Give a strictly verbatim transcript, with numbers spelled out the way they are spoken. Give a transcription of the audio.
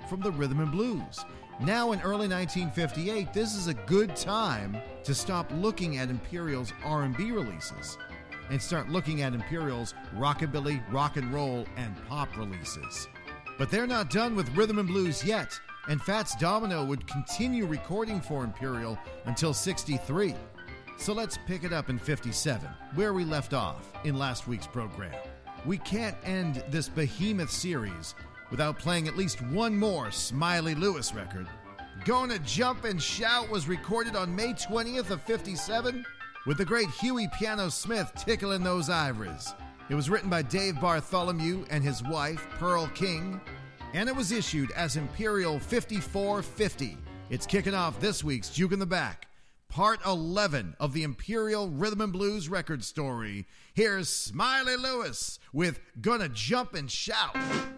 from the rhythm and blues. Now in early nineteen fifty-eight, this is a good time to stop looking at Imperial's R and B releases and start looking at Imperial's rockabilly, rock and roll, and pop releases. But they're not done with rhythm and blues yet, and Fats Domino would continue recording for Imperial until sixty-three. So let's pick it up in fifty-seven, where we left off in last week's program. We can't end this behemoth series without playing at least one more Smiley Lewis record. Gonna Jump and Shout was recorded on May twentieth of fifty-seven with the great Huey Piano Smith tickling those ivories. It was written by Dave Bartholomew and his wife, Pearl King, and it was issued as Imperial fifty-four fifty. It's kicking off this week's Juke in the Back, Part eleven of the Imperial Rhythm and Blues record story. Here's Smiley Lewis with Gonna Jump and Shout.